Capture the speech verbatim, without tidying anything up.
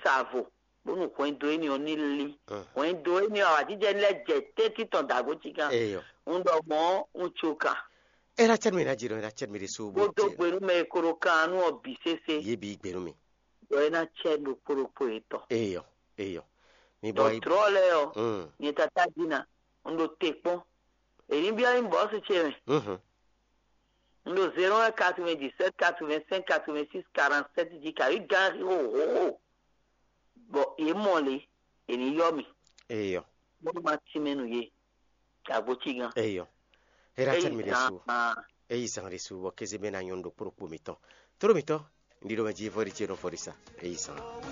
savo bonu kwendo ni onili kwendo ni awatije le jete kiton dago chiga eyo undo mo unchoka era termina jiro era termina su bo bodo gberu me koro kanu obisese yebi gberu mi do na chelu koro poeto eyo eyo mi boy trole o mm ni tata dina undo tepo eri bia in boss cheme mhm undo zero un quatre-vingt-dix-sept quatre-vingt-cinq quatre-vingt-six quarante-sept di ka igari o o bo yemole eri yomi eyo mo ma timenu ye dago chiga eyo era termina su eyi sangri su bo keze bena nyondo pro pomito toro mito ndiro ma jivori chero forisa eyi sang